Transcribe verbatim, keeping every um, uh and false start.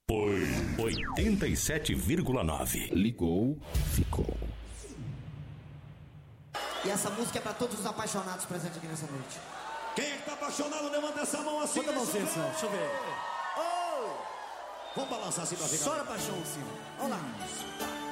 oitenta e sete vírgula nove. Ligou, ficou. E essa música é pra todos os apaixonados presentes aqui nessa noite. Quem é que tá apaixonado, levanta essa mão assim. Bota a mãozinha assim, deixa eu ver. Vamos balançar assim pra ver. Chora paixão, sim. Vamos lá.